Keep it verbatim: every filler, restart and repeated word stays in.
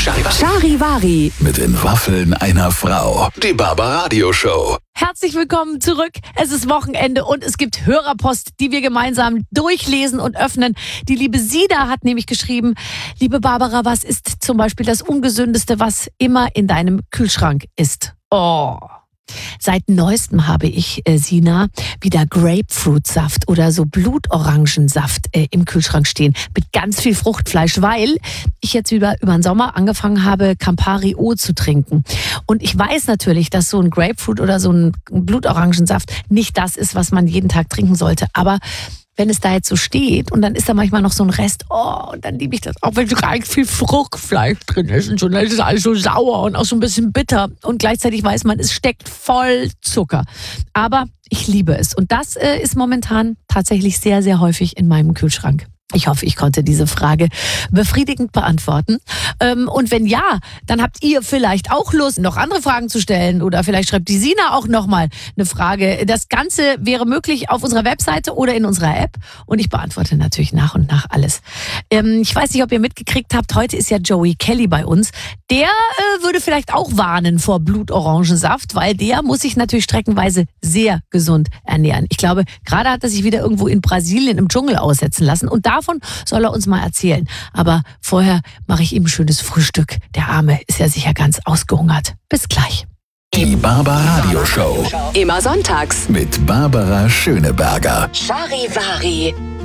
Charivari. Mit den Waffeln einer Frau. Die Barbaradio Show. Herzlich willkommen zurück. Es ist Wochenende und es gibt Hörerpost, die wir gemeinsam durchlesen und öffnen. Die liebe Sida hat nämlich geschrieben: Liebe Barbara, was ist zum Beispiel das Ungesündeste, was immer in deinem Kühlschrank ist? Oh. Seit neuestem habe ich, äh, Sina, wieder Grapefruitsaft oder so Blutorangensaft äh, im Kühlschrank stehen mit ganz viel Fruchtfleisch, weil ich jetzt über, über den Sommer angefangen habe, Campari O zu trinken. Und ich weiß natürlich, dass so ein Grapefruit oder so ein Blutorangensaft nicht das ist, was man jeden Tag trinken sollte. Aber wenn es da jetzt so steht und dann ist da manchmal noch so ein Rest, oh, und dann liebe ich das, auch wenn so gar nicht viel Fruchtfleisch drin ist und schon, dann ist es alles so sauer und auch so ein bisschen bitter und gleichzeitig weiß man, es steckt voll Zucker. Aber ich liebe es und das äh, ist momentan tatsächlich sehr, sehr häufig in meinem Kühlschrank. Ich hoffe, ich konnte diese Frage befriedigend beantworten. Ähm, und wenn ja, dann habt ihr vielleicht auch Lust, noch andere Fragen zu stellen oder vielleicht schreibt die Sina auch nochmal eine Frage. Das Ganze wäre möglich auf unserer Webseite oder in unserer App und ich beantworte natürlich nach und nach alles. Ähm, ich weiß nicht, ob ihr mitgekriegt habt, heute ist ja Joey Kelly bei uns. Der äh, würde vielleicht auch warnen vor Blutorangensaft, weil der muss sich natürlich streckenweise sehr gesund ernähren. Ich glaube, gerade hat er sich wieder irgendwo in Brasilien im Dschungel aussetzen lassen und da Davon soll er uns mal erzählen. Aber vorher mache ich ihm ein schönes Frühstück. Der Arme ist ja sicher ganz ausgehungert. Bis gleich. Die Barbaradio Show. Immer sonntags Mit Barbara Schöneberger. Charivari.